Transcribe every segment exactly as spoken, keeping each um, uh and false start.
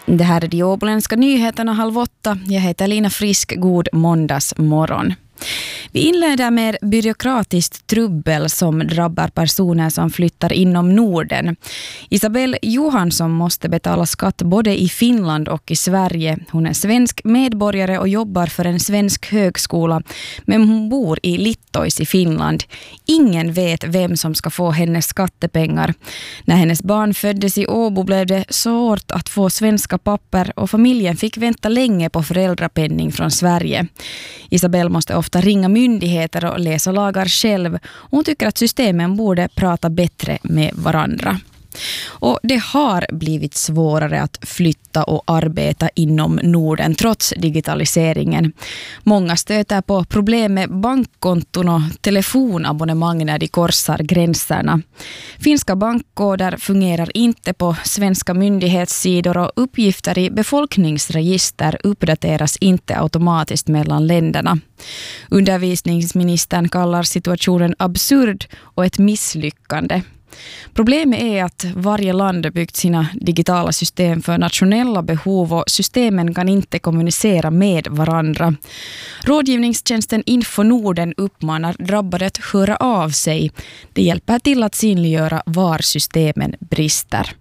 Det här är de åboländska nyheterna halv åtta. Jag heter Lina Frisk. God måndagsmorgon. Vi inleder med byråkratiskt trubbel som drabbar personer som flyttar inom Norden. Isabel Johansson måste betala skatt både i Finland och i Sverige. Hon är svensk medborgare och jobbar för en svensk högskola, men hon bor i Littois i Finland. Ingen vet vem som ska få hennes skattepengar. När hennes barn föddes i Åbo blev det svårt att få svenska papper och familjen fick vänta länge på föräldrapenning från Sverige. Isabel måste ofta ringa myndigheter och läsa lagar själv. Hon tycker att systemen borde prata bättre med varandra. Och det har blivit svårare att flytta och arbeta inom Norden trots digitaliseringen. Många stöter på problem med bankkonton och telefonabonnemang när de korsar gränserna. Finska bankkoder fungerar inte på svenska myndighetssidor och uppgifter i befolkningsregister uppdateras inte automatiskt mellan länderna. Undervisningsministern kallar situationen absurd och ett misslyckande. Problemet är att varje land byggt sina digitala system för nationella behov och systemen kan inte kommunicera med varandra. Rådgivningstjänsten Info Norden uppmanar drabbade att höra av sig. Det hjälper till att synliggöra var systemen brister.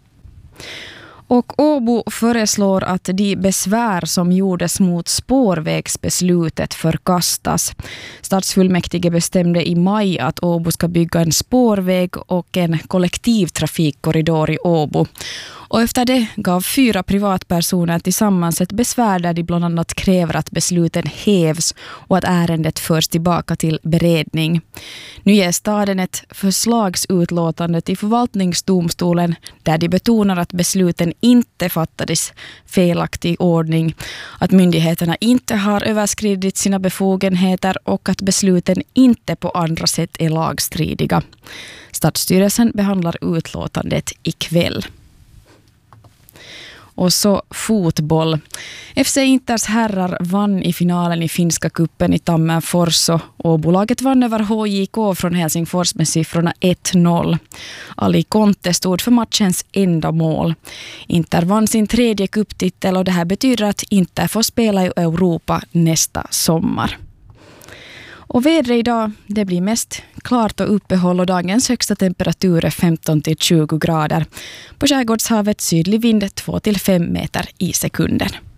Och Åbo föreslår att de besvär som gjordes mot spårvägsbeslutet förkastas. Stadsfullmäktige bestämde i maj att Åbo ska bygga en spårväg och en kollektivtrafikkorridor i Åbo. Och efter det gav fyra privatpersoner tillsammans ett besvär där de bland annat kräver att besluten hävs och att ärendet förs tillbaka till beredning. Nu ger staden ett förslagsutlåtande till förvaltningsdomstolen där de betonar att besluten inte fattades felaktig ordning, att myndigheterna inte har överskridit sina befogenheter och att besluten inte på andra sätt är lagstridiga. Stadsstyrelsen behandlar utlåtandet ikväll. Och så fotboll. F C Inters herrar vann i finalen i finska kuppen i Tammerfors och bolaget vann över H J K från Helsingfors med siffrorna ett noll. Ali Conte stod för matchens enda mål. Inter vann sin tredje kupptitel och det här betyder att Inter får spela i Europa nästa sommar. Och vädret idag, det blir mest klart och uppehåll och dagens högsta temperatur är femton till tjugo grader. På Skärgårdshavet sydlig vind två till fem meter i sekunden.